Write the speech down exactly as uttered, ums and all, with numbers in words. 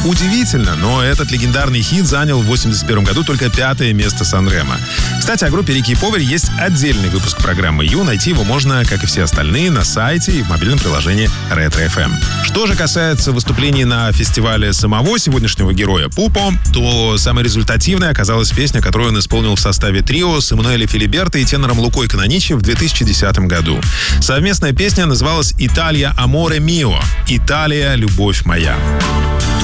Удивительно, но этот легендарный хит занял в восемьдесят первом году только пятое место Сан-Ремо. Кстати, о группе Рики и Повери есть отдельный выпуск программы Ю. Найти его можно, как и все остальные, на сайте и в мобильном приложении Ретро эф эм. Что же касается выступлений на фестивале самого сегодняшнего героя Пупо, то самой результативной оказалась песня, которую он исполнил в составе трио с Эммануэлем Филиберто и тенором Лукой Каноничи в две тысячи десятом году. Совместная песня называлась «Италия Аморе Мио» — «Италия, любовь моя».